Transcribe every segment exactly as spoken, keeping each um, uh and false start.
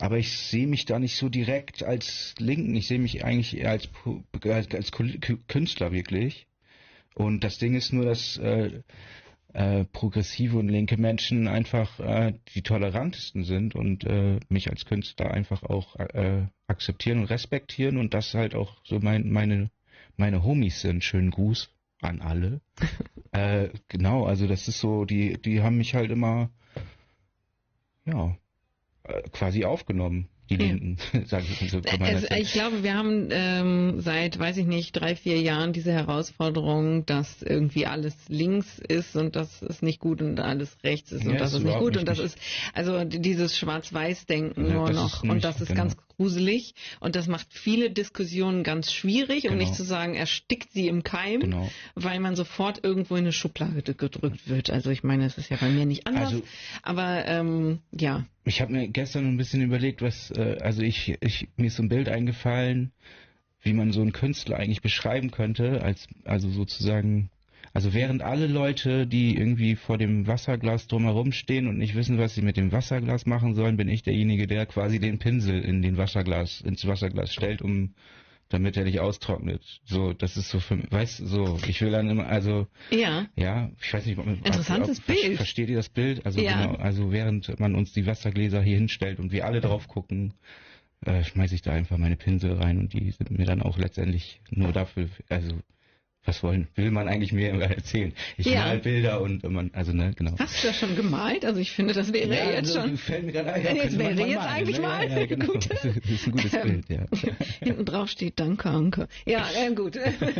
aber ich sehe mich da nicht so direkt als Linken. Ich sehe mich eigentlich eher als, als, als Künstler wirklich. Und das Ding ist nur, dass äh, äh, progressive und linke Menschen einfach äh, die tolerantesten sind und äh, mich als Künstler einfach auch äh, akzeptieren und respektieren und das halt auch so mein, meine meine Homies sind. Schönen Gruß an alle. äh, genau, also das ist so, die die haben mich halt immer ja äh, quasi aufgenommen. Die Linken, ja. Sage ich so. Also, ich glaube, wir haben ähm, seit, weiß ich nicht, drei, vier Jahren diese Herausforderung, dass irgendwie alles links ist und das ist nicht gut und alles rechts ist und ja, das ist, ist nicht gut. Nicht und das nicht. ist, also dieses Schwarz-Weiß-Denken ja, nur noch. Nicht, und das ist genau. ganz gruselig und das macht viele Diskussionen ganz schwierig, um genau. nicht zu sagen, erstickt sie im Keim, genau. weil man sofort irgendwo in eine Schublade gedrückt wird. Also ich meine, es ist ja bei mir nicht anders, also, aber ähm, ja. Ich habe mir gestern ein bisschen überlegt, was, äh, also ich, ich, mir ist so ein Bild eingefallen, wie man so einen Künstler eigentlich beschreiben könnte, als, also sozusagen, also während alle Leute, die irgendwie vor dem Wasserglas drumherum stehen und nicht wissen, was sie mit dem Wasserglas machen sollen, bin ich derjenige, der quasi den Pinsel in den Wasserglas, ins Wasserglas stellt, um damit er nicht austrocknet. So, das ist so für mich, weißt du, so, ich will dann immer, also, ja, ja, ich weiß nicht, ob man, interessantes ob, Bild. Versteht ihr das Bild? Also, ja. genau, also während man uns die Wassergläser hier hinstellt und wir alle drauf gucken, äh, schmeiße ich da einfach meine Pinsel rein und die sind mir dann auch letztendlich nur dafür, also, was wollen, will man eigentlich mir erzählen? Ich ja. mal Bilder und man, also ne, genau. Hast du das schon gemalt? Also ich finde, das wäre ja, jetzt also, schon. Fällt mir gerade ein, ja, das wäre jetzt malen, eigentlich ne? mal. Ja, ja, genau. Gut. Das ist ein gutes Bild, ja. Hinten drauf steht Danke, Anke. Ja, äh, gut.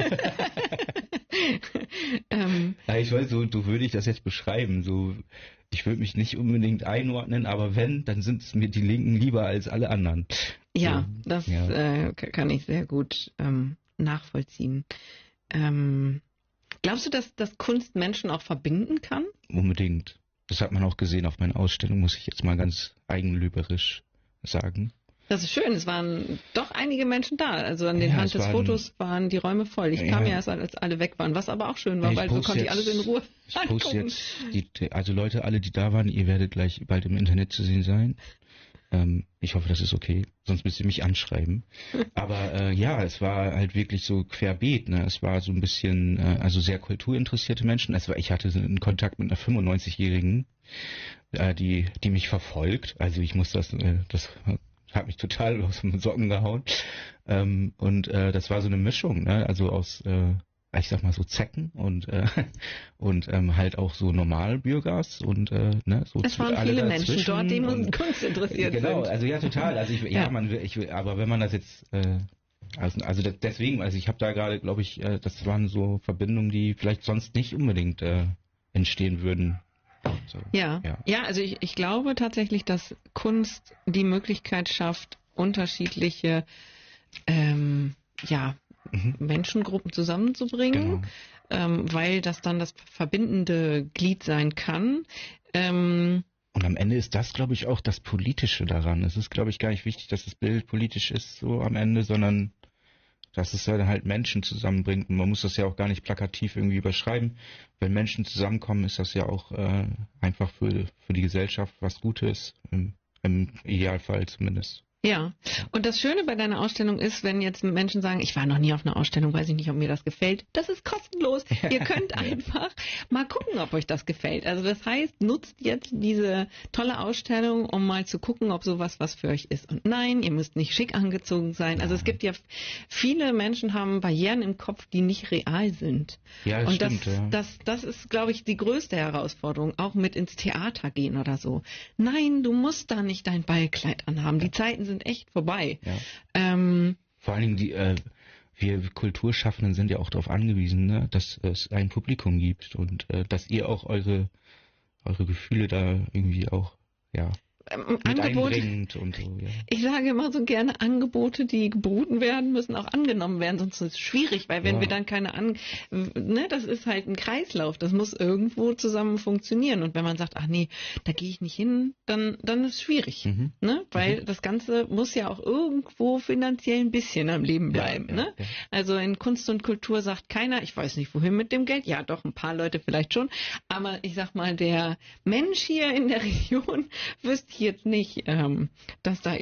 ähm. ja, ich weiß, so, so würde ich das jetzt beschreiben. So, ich würde mich nicht unbedingt einordnen, aber wenn, dann sind es mir die Linken lieber als alle anderen. Ja, so, das ja. Äh, kann ich sehr gut ähm, nachvollziehen. Ähm, glaubst du, dass, dass Kunst Menschen auch verbinden kann? Unbedingt. Das hat man auch gesehen auf meiner Ausstellung, muss ich jetzt mal ganz eigenlüberisch sagen. Das ist schön, es waren doch einige Menschen da. Also an den ja, Hand des waren, Fotos waren die Räume voll. Ich ja, kam ja erst, als alle weg waren, was aber auch schön war, weil so konnte ich alles in Ruhe ich poste jetzt die, also Leute, alle, die da waren, ihr werdet gleich bald im Internet zu sehen sein. Ähm, ich hoffe, das ist okay, sonst müsst ihr mich anschreiben. Aber äh, ja, es war halt wirklich so querbeet. Ne? Es war so ein bisschen, äh, also sehr kulturinteressierte Menschen. Es war, ich hatte einen Kontakt mit einer fünfundneunzigjährigen, äh, die, die mich verfolgt. Also ich muss das, äh, das hat mich total aus den Socken gehauen. Ähm, und äh, das war so eine Mischung, ne? Also aus äh, ich sag mal so Zecken und äh, und ähm, halt auch so Normalbürgers und äh, ne so es waren viele Menschen dort, die nun Kunst interessiert genau, sind. also ja total, also ich ja, ja. man will, ich will, aber wenn man das jetzt äh, also, also deswegen, also ich habe da gerade, glaube ich, äh, das waren so Verbindungen, die vielleicht sonst nicht unbedingt äh, entstehen würden. So, ja. ja, ja, also ich, ich glaube tatsächlich, dass Kunst die Möglichkeit schafft, unterschiedliche ähm, ja Mhm. Menschengruppen zusammenzubringen, genau. ähm, weil das dann das verbindende Glied sein kann. Ähm, Und am Ende ist das, glaube ich, auch das Politische daran. Es ist, glaube ich, gar nicht wichtig, dass das Bild politisch ist so am Ende, sondern dass es halt Menschen zusammenbringt. Und man muss das ja auch gar nicht plakativ irgendwie überschreiben. Wenn Menschen zusammenkommen, ist das ja auch äh, einfach für, für die Gesellschaft was Gutes, im, im Idealfall zumindest. Ja, und das Schöne bei deiner Ausstellung ist, wenn jetzt Menschen sagen, ich war noch nie auf einer Ausstellung, weiß ich nicht, ob mir das gefällt. Das ist kostenlos. Ihr könnt einfach mal gucken, ob euch das gefällt. Also das heißt, nutzt jetzt diese tolle Ausstellung, um mal zu gucken, ob sowas was für euch ist. Und nein, ihr müsst nicht schick angezogen sein. Also es gibt ja, viele Menschen haben Barrieren im Kopf, die nicht real sind. Ja, das und stimmt, das, ja. das, das ist, glaube ich, die größte Herausforderung, auch mit ins Theater gehen oder so. Nein, du musst da nicht dein Ballkleid anhaben. Die Zeiten sind echt vorbei. Ja. Ähm, Vor allen Dingen die, äh, wir Kulturschaffenden sind ja auch darauf angewiesen, ne, dass es ein Publikum gibt und äh, dass ihr auch eure eure Gefühle da irgendwie auch ja ähm, mit Angebote, einbringt und so. Ja. Ich sage immer so gerne, Angebote, die geboten werden, müssen auch angenommen werden, sonst ist es schwierig, weil wenn ja. wir dann keine an, ne, das ist halt ein Kreislauf, das muss irgendwo zusammen funktionieren und wenn man sagt, ach nee, da gehe ich nicht hin, dann dann ist es schwierig, Mhm. ne, weil mhm. das Ganze muss ja auch irgendwo finanziell ein bisschen am Leben bleiben, ja, ja, ne? Ja. Also in Kunst und Kultur sagt keiner, ich weiß nicht wohin mit dem Geld, ja doch, ein paar Leute vielleicht schon, aber ich sag mal, der Mensch hier in der Region wüsste jetzt nicht, ähm, dass da